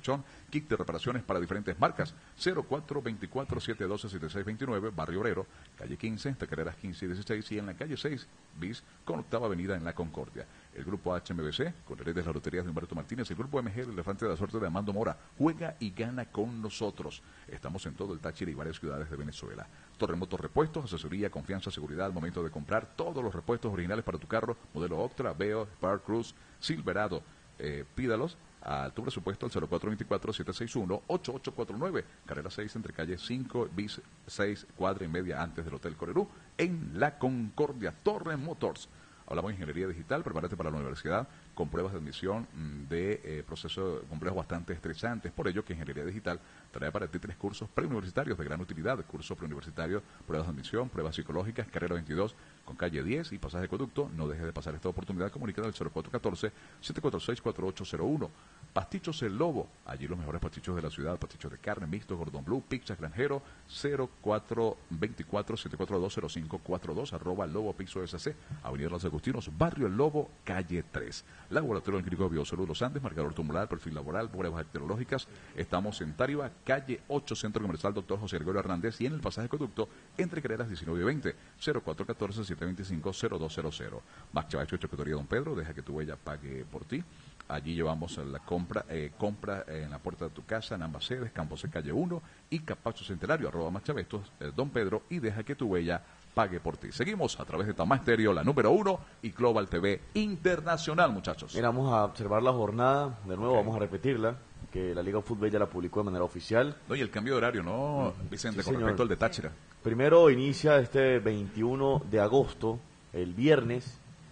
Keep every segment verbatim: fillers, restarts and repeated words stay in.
colchón, kit de reparaciones para diferentes marcas. cero cuatro dos cuatro, siete uno dos, siete seis dos nueve, Barrio Obrero, calle quince, entre carreras quince y dieciséis, y en la calle seis bis con octava avenida en La Concordia. El grupo H M B C, con heredes las loterías de Humberto Martínez, el grupo M G, el elefante de la suerte de Armando Mora, juega y gana con nosotros. Estamos en todo el Táchira y varias ciudades de Venezuela. Terremoto Repuestos, asesoría, confianza, seguridad al momento de comprar todos los repuestos originales para tu carro, modelo Octra, Veo, Spark Cruise, Silverado. Eh, pídalos a tu presupuesto al cero cuatro dos cuatro, siete seis uno, ocho ocho cuatro nueve, carrera seis entre calle cinco bis seis, cuadra y media antes del Hotel Corerú, en La Concordia. Torres Motors. Hablamos de ingeniería digital, prepárate para la universidad con pruebas de admisión de eh, procesos complejos bastante estresantes. Por ello que ingeniería digital trae para ti tres cursos preuniversitarios de gran utilidad. Curso preuniversitario, pruebas de admisión, pruebas psicológicas, carrera veintidós con calle diez y pasaje de conducto. No dejes de pasar esta oportunidad. Comunicada al cero cuatro uno cuatro, siete cuatro seis, cuatro ocho cero uno. Pastichos El Lobo, allí los mejores pastichos de la ciudad, pastichos de carne, mixto, Gordon Blue, pizza granjero, cero cuatro dos cuatro, siete cuatro dos, cero cinco cuatro dos, arroba Lobo Piso S C, Avenida Los Agustinos, Barrio El Lobo, calle tres. Laboratorio Clínico Biosalud Los Andes, marcador tumoral, perfil laboral, pruebas bacteriológicas. Estamos en Tariba, calle ocho, Centro Comercial Doctor José Gregorio Hernández, y en el pasaje de conducto entre carreras diecinueve y veinte, cero cuatro uno cuatro, siete dos cinco, cero dos cero cero. Max Chavacho, Chocolate Don Pedro, deja que tu huella pague por ti. Allí llevamos la compra, eh, compra en la puerta de tu casa, en ambas sedes, Campos de Calle uno y Capacho Centenario, arroba más Chavestos, eh, Don Pedro, y deja que tu huella pague por ti. Seguimos a través de Tamás Estéreo, la número uno, y Global T V Internacional, muchachos. Mira, vamos a observar la jornada, de nuevo, okay. Vamos a repetirla, que la Liga Fútbol ya la publicó de manera oficial. No, y el cambio de horario, ¿no, Vicente, sí, con respecto al de Táchira? Primero inicia este veintiuno de agosto, el viernes,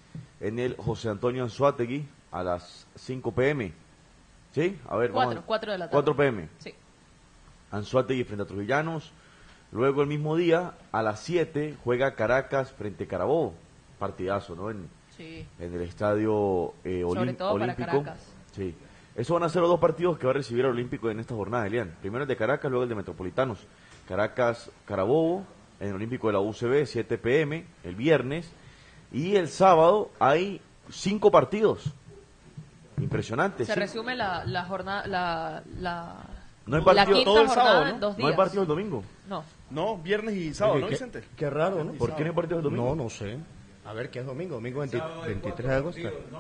en el José Antonio Anzoátegui, a las cinco pe eme. ¿Sí? A ver, cuatro, vamos. cuatro de la tarde. cuatro pe eme. Sí. Anzoátegui frente a Trujillanos. Luego el mismo día, a las siete, juega Caracas frente a Carabobo. Partidazo, ¿no? En, sí. en el estadio eh, Sobre todo Olímpico. Para Caracas. Sí. Esos van a ser los dos partidos que va a recibir el Olímpico en esta jornada, Elian. Primero el de Caracas, luego el de Metropolitanos. Caracas, Carabobo, en el Olímpico de la U C B, siete pe eme, el viernes. Y el sábado hay cinco partidos. Impresionante. Se ¿sí? resume la, la jornada, la, la, no hay partido, la quinta todo el jornada sábado, ¿no? en dos días. No hay partido el domingo. No. No, viernes y sábado, Oye, ¿no, qué, Vicente? Qué raro, ¿no? ¿Por qué no hay partido el domingo? No, no sé. A ver, ¿qué es domingo? Domingo veinte, veintitrés de agosto.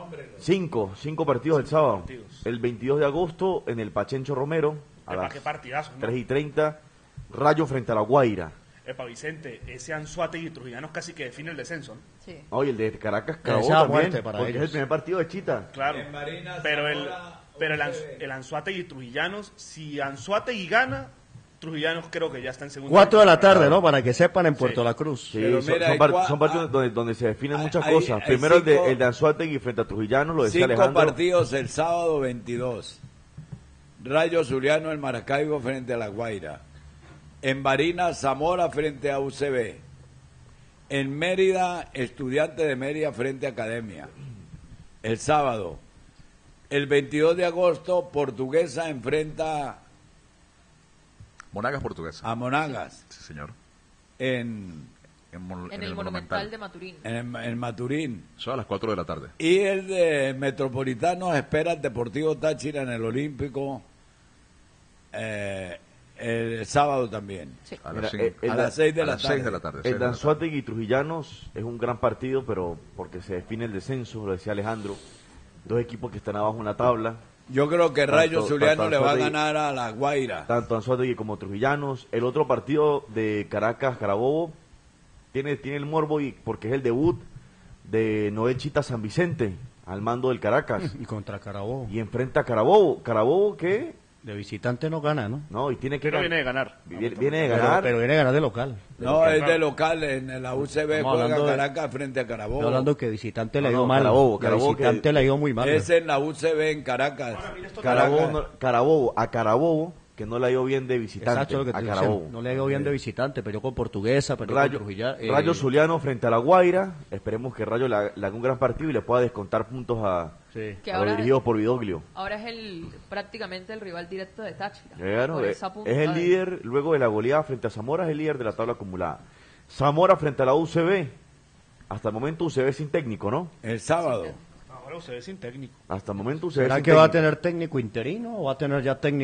Cinco, cinco partidos el sábado. Partidos. El veintidós de agosto en el Pachencho Romero, a Epa, las qué partidazo, ¿no? tres y treinta, Rayo frente a la Guaira. Epa, Vicente, ese Anzoátegui y Trujillanos casi que define el descenso, ¿no? Sí. Oye, el de Caracas, Carabobo Esa también, muerte para porque ellos. es el primer partido de Chita. Claro, pero el, pero el, Anz, el Anzoátegui y Trujillanos, si Anzoátegui gana, Trujillanos creo que ya está en segundo. Cuatro de la tarde, ¿no? Para que sepan, en Puerto Sí. La Cruz. Sí, Pero son, mira, son hay par- cua- son partidos ah, donde, donde se definen muchas hay- cosas. hay Primero el de, cinco- el de Anzoátegui frente a Trujillanos, lo decía Cinco Alejandro. partidos el sábado veintidós. Rayo Zuliano en Maracaibo frente a La Guaira. En Barinas, Zamora frente a U C B. En Mérida, Estudiante de Mérida frente a Academia. El sábado. El veintidós de agosto, Portuguesa enfrenta Monagas Portuguesa. a Monagas Sí, señor. en, En, Mon- En el Monumental de Maturín. en, en Maturín. Eso a las cuatro de la tarde. Y el de Metropolitano espera al Deportivo Táchira en el Olímpico eh, el sábado también. Sí. A Mira, las, eh, cinco- el A de- las seis de a la las tarde. seis de la tarde. seis El de de la tarde. Anzoátegui y Trujillanos es un gran partido, pero porque se define el descenso, lo decía Alejandro. Dos equipos que están abajo en la tabla, Yo creo que Rayo Tanto- Zuliano tanto le va a Anzoátegui- ganar a La Guaira. tanto Anzoátegui como Trujillanos. El otro partido de Caracas, Carabobo, tiene, tiene el morbo y porque es el debut de Noel Chita San Vicente al mando del Caracas. Y contra Carabobo. Y enfrenta a Carabobo. Carabobo que, De visitante no gana, ¿no? no, y tiene que Pero gan- viene de ganar. Viene, viene de Pero, ganar. pero viene a ganar de local. No, Pero es claro. de local. En la U C B Estamos juega hablando de- Caracas frente a Carabobo. Estoy hablando que visitante le No, dio no, mal. Carabobo, De Carabobo visitante que- le dio muy mal. Es en la U C B en Caracas. Carabobo, Caracas. no- Carabobo, a Carabobo, que no le ha ido bien de visitante. Exacto, lo que a te estoy Carabobo. diciendo. No le dio bien de visitante, pero con Portuguesa, pero Rayo, con Trujillo. eh, Rayo Zuliano frente a la Guaira. Esperemos que Rayo le, le haga un gran partido y le pueda descontar puntos a, sí. Que a los ahora, dirigidos por Vidoglio. ahora es el prácticamente el rival directo de Táchira. Claro, Por eh, esa es puntada el de- líder, luego de la goleada frente a Zamora, es el líder de la tabla acumulada. Zamora frente a la U C B. Hasta el momento U C B sin técnico, ¿no? El sábado. Ahora se ve sin técnico. Hasta el momento U C B ¿Será sin que va a técnico. tener técnico interino o va a tener ya técnico?